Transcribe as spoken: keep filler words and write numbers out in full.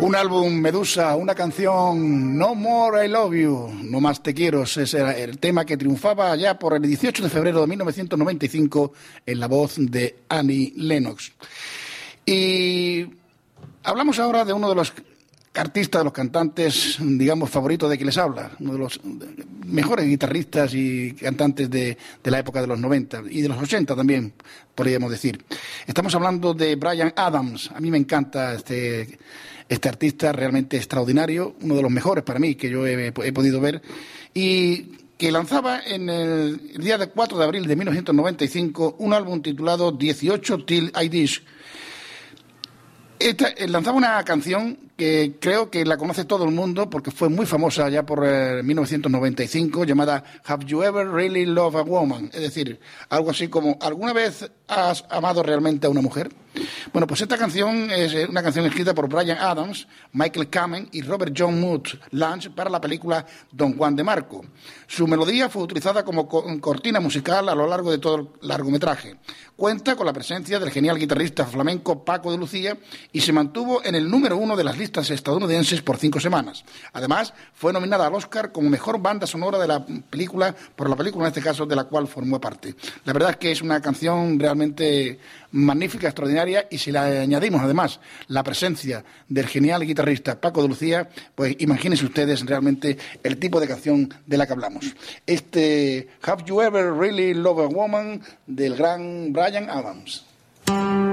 Un álbum Medusa, una canción No More I Love You, No Más Te Quiero, ese era el tema que triunfaba ya por el dieciocho de febrero de mil novecientos noventa y cinco en la voz de Annie Lennox. Y hablamos ahora de uno de los artistas, de los cantantes, digamos, favoritos de quien les habla, uno de los mejores guitarristas y cantantes de, de la época de los noventa y de los ochenta también, podríamos decir. Estamos hablando de Bryan Adams. A mí me encanta este, este artista realmente extraordinario, uno de los mejores para mí que yo he, he podido ver, y que lanzaba en el, el día cuatro de abril de mil novecientos noventa y cinco un álbum titulado dieciocho Till I Dish. Esta, eh, lanzaba una canción que creo que la conoce todo el mundo porque fue muy famosa ya por eh, mil novecientos noventa y cinco, llamada Have You Ever Really Loved a Woman? Es decir, algo así como ¿alguna vez has amado realmente a una mujer? Bueno, pues esta canción es una canción escrita por Bryan Adams, Michael Kamen y Robert John Muth Lange para la película Don Juan de Marco. Su melodía fue utilizada como cortina musical a lo largo de todo el largometraje. Cuenta con la presencia del genial guitarrista flamenco Paco de Lucía y se mantuvo en el número uno de las listas estadounidenses por cinco semanas. Además, fue nominada al Oscar como mejor banda sonora de la película, por la película en este caso de la cual formó parte. La verdad es que es una canción realmente magnífica, extraordinaria, y si le añadimos además la presencia del genial guitarrista Paco de Lucía, pues imagínense ustedes realmente el tipo de canción de la que hablamos. Este Have You Ever Really Loved a Woman del gran Bryan Adams.